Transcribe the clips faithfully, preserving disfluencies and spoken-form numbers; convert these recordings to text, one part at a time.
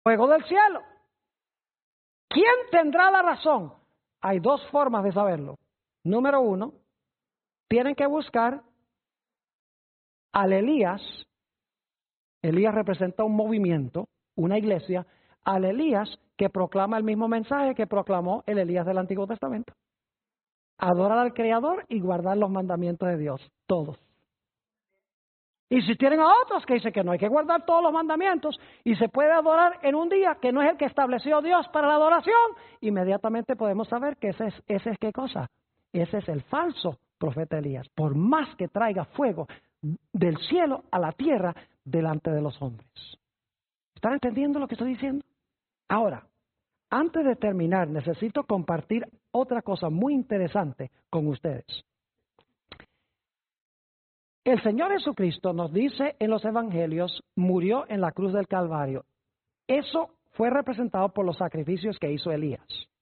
fuego del cielo. ¿Quién tendrá la razón? Hay dos formas de saberlo. Número uno, tienen que buscar al Elías. Elías representa un movimiento, una iglesia, al Elías que proclama el mismo mensaje que proclamó el Elías del Antiguo Testamento. Adorar al Creador y guardar los mandamientos de Dios, todos. Y si tienen a otros que dicen que no hay que guardar todos los mandamientos y se puede adorar en un día que no es el que estableció Dios para la adoración, inmediatamente podemos saber que ese es, ese es ¿qué cosa? Ese es el falso profeta Elías, por más que traiga fuego del cielo a la tierra delante de los hombres. ¿Están entendiendo lo que estoy diciendo? Ahora, antes de terminar, necesito compartir otra cosa muy interesante con ustedes. El Señor Jesucristo nos dice en los Evangelios, murió en la cruz del Calvario. Eso fue representado por los sacrificios que hizo Elías.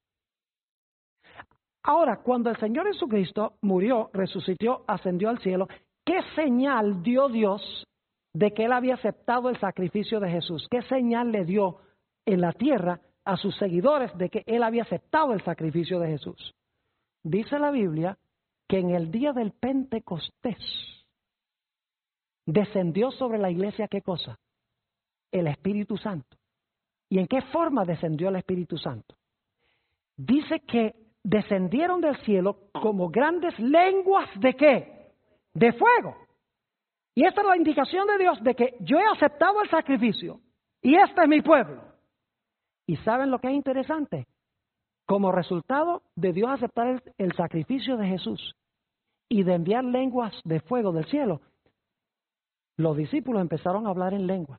Ahora, cuando el Señor Jesucristo murió, resucitó, ascendió al cielo, ¿qué señal dio Dios de que Él había aceptado el sacrificio de Jesús? ¿Qué señal le dio en la tierra a sus seguidores de que Él había aceptado el sacrificio de Jesús? Dice la Biblia que en el día del Pentecostés descendió sobre la iglesia, ¿qué cosa? El Espíritu Santo. ¿Y en qué forma descendió el Espíritu Santo? Dice que descendieron del cielo como grandes lenguas ¿de qué? De fuego. Y esta es la indicación de Dios de que yo he aceptado el sacrificio y este es mi pueblo. ¿Y saben lo que es interesante? Como resultado de Dios aceptar el, el sacrificio de Jesús y de enviar lenguas de fuego del cielo, los discípulos empezaron a hablar en lenguas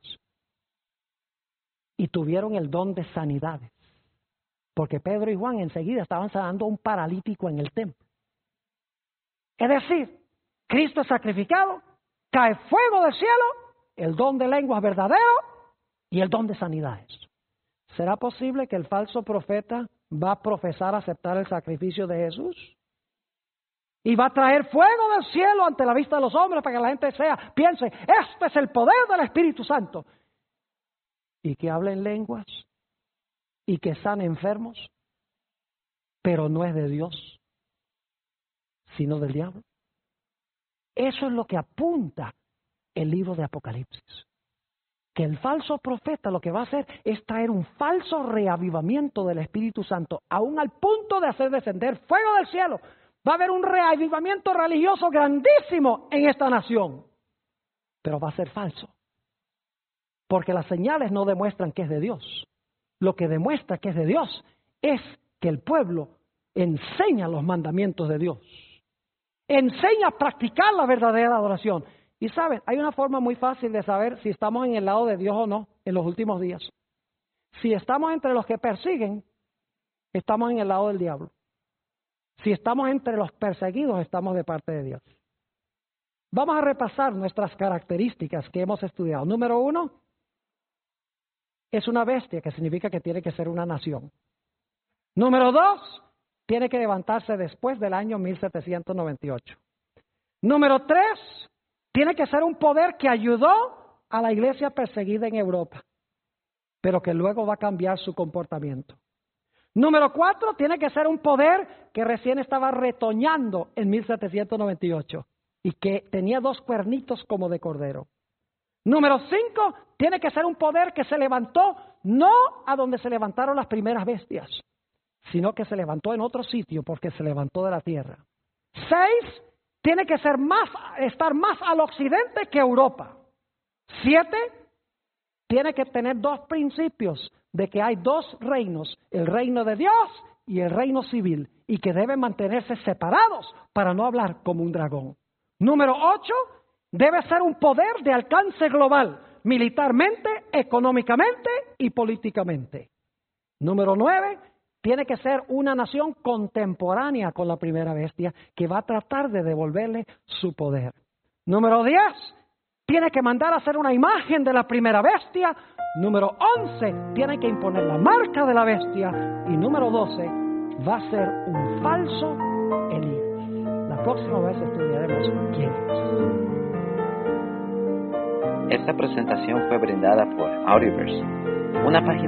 y tuvieron el don de sanidades. Porque Pedro y Juan enseguida estaban sanando a un paralítico en el templo. Es decir, Cristo es sacrificado, cae fuego del cielo, el don de lenguas verdadero y el don de sanidades. ¿Será posible que el falso profeta va a profesar aceptar el sacrificio de Jesús? Y va a traer fuego del cielo ante la vista de los hombres para que la gente sea, piense, este es el poder del Espíritu Santo. Y que hable en lenguas y que sane enfermos, pero no es de Dios, sino del diablo. Eso es lo que apunta el libro de Apocalipsis. Que el falso profeta lo que va a hacer es traer un falso reavivamiento del Espíritu Santo, aún al punto de hacer descender fuego del cielo. Va a haber un reavivamiento religioso grandísimo en esta nación, pero va a ser falso, porque las señales no demuestran que es de Dios. Lo que demuestra que es de Dios es que el pueblo enseña los mandamientos de Dios, enseña a practicar la verdadera adoración. Y saben, hay una forma muy fácil de saber si estamos en el lado de Dios o no en los últimos días. Si estamos entre los que persiguen, estamos en el lado del diablo. Si estamos entre los perseguidos, estamos de parte de Dios. Vamos a repasar nuestras características que hemos estudiado. Número uno, es una bestia, que significa que tiene que ser una nación. Número dos, tiene que levantarse después del año mil setecientos noventa y ocho. Número tres, tiene que ser un poder que ayudó a la iglesia perseguida en Europa, pero que luego va a cambiar su comportamiento. Número cuatro, tiene que ser un poder que recién estaba retoñando en mil setecientos noventa y ocho y que tenía dos cuernitos como de cordero. Número cinco, tiene que ser un poder que se levantó no a donde se levantaron las primeras bestias, sino que se levantó en otro sitio porque se levantó de la tierra. Seis, tiene que ser más, estar más al occidente que Europa. Siete, tiene que tener dos principios de que hay dos reinos, el reino de Dios y el reino civil, y que deben mantenerse separados para no hablar como un dragón. Número ocho, debe ser un poder de alcance global, militarmente, económicamente y políticamente. Número nueve, tiene que ser una nación contemporánea con la primera bestia que va a tratar de devolverle su poder. Número diez, tiene que mandar a hacer una imagen de la primera bestia. Número once, tiene que imponer la marca de la bestia. Y número doce, va a ser un falso Elías. La próxima vez estudiaremos quién es. Esta presentación fue brindada por Audioverse, una página